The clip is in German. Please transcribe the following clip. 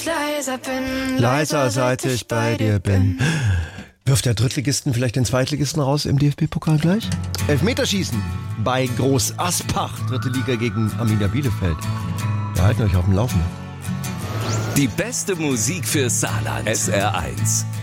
ich leiser bin. Leiser, seit ich bei dir bin. Wirft der Drittligisten vielleicht den Zweitligisten raus im DFB-Pokal gleich? Elfmeterschießen bei Groß Aspach, dritte Liga gegen Arminia Bielefeld. Wir halten euch auf dem Laufenden. Die beste Musik für Saarland. SR1.